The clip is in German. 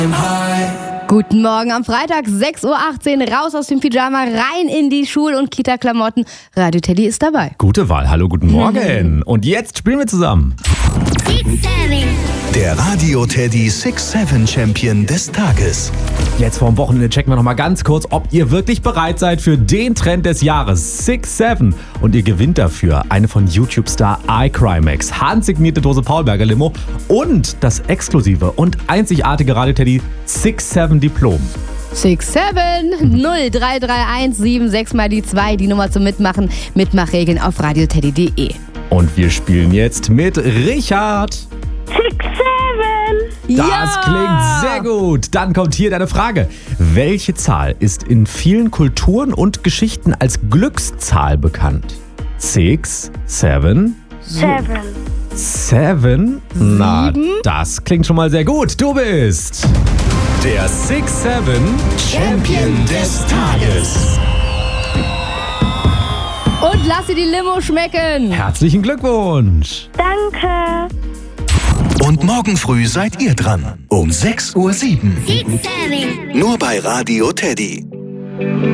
Guten Morgen am Freitag, 6.18 Uhr, raus aus dem Pyjama, rein in die Schul- und Kita-Klamotten. Radio Teddy ist dabei. Gute Wahl, hallo, guten Morgen. Und jetzt spielen wir zusammen. Der Radio Teddy 6-7 Champion des Tages. Jetzt vorm Wochenende checken wir nochmal ganz kurz, ob ihr wirklich bereit seid für den Trend des Jahres 6-7. Und ihr gewinnt dafür eine von YouTube-Star iCrimex, handsignierte Dose Paulberger Limo und das exklusive und einzigartige Radio Teddy 6-7 Diplom. 6-7 0331 76 mal die 2, die Nummer zum Mitmachen. Mitmachregeln auf radioteddy.de. Und wir spielen jetzt mit Richard. 6-7. Das klingt sehr gut. Dann kommt hier deine Frage. Welche Zahl ist in vielen Kulturen und Geschichten als Glückszahl bekannt? 6, 7, 7? Na, das klingt schon mal sehr gut. Du bist der 6-7 Champion des Tages. Und lass dir die Limo schmecken. Herzlichen Glückwunsch. Danke. Und morgen früh seid ihr dran. Um 6.07 Uhr. Nur bei Radio Teddy.